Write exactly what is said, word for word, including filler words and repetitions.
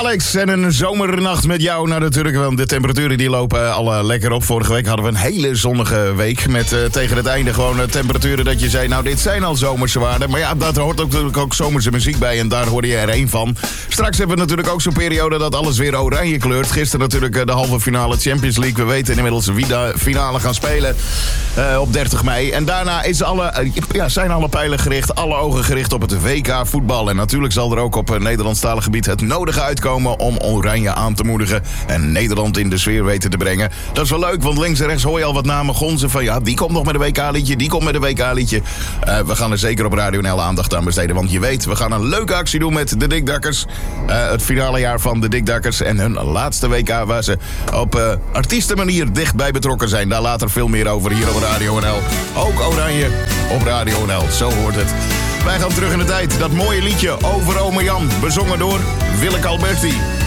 Alex en een zomernacht met jou. Nou natuurlijk, want de temperaturen die lopen al lekker op. Vorige week hadden we een hele zonnige week. Met uh, tegen het einde gewoon uh, temperaturen dat je zei... nou, dit zijn al zomerse waarden. Maar ja, daar hoort ook, natuurlijk ook zomerse muziek bij. En daar hoorde je er één van. Straks hebben we natuurlijk ook zo'n periode dat alles weer oranje kleurt. Gisteren natuurlijk uh, de halve finale Champions League. We weten inmiddels wie de finale gaan spelen uh, op dertig mei. En daarna is alle, uh, ja, zijn alle pijlen gericht. Alle ogen gericht op het W K voetbal. En natuurlijk zal er ook op uh, Nederlandstalig gebied het nodige uitkomen om Oranje aan te moedigen en Nederland in de sfeer weten te brengen. Dat is wel leuk, want links en rechts hoor je al wat namen gonzen van ja, die komt nog met een W K-liedje, die komt met een W K-liedje. Uh, we gaan er zeker op Radio N L aandacht aan besteden, want je weet, we gaan een leuke actie doen met de Dikdakkers. Uh, het finale jaar van de Dikdakkers en hun laatste W K waar ze op uh, artiestenmanier dichtbij betrokken zijn. Daar later veel meer over hier op Radio N L. Ook Oranje op Radio N L, zo hoort het. Wij gaan terug in de tijd. Dat mooie liedje Over Ome Jan, bezongen door Willeke Alberti.